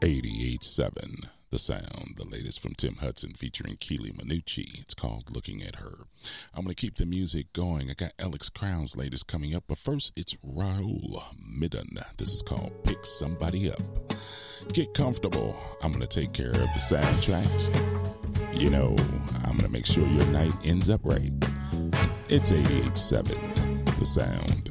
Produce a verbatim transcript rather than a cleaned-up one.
eighty-eight seven The Sound, the latest from Tim Hudson featuring Keely Minucci. It's called Looking at Her. I'm going to keep the music going. I got Alex Crown's latest coming up, but first it's Raul Midden. This is called Pick Somebody Up. Get comfortable. I'm going to take care of the soundtrack. You know, I'm going to make sure your night ends up right. It's eighty-eight seven The Sound.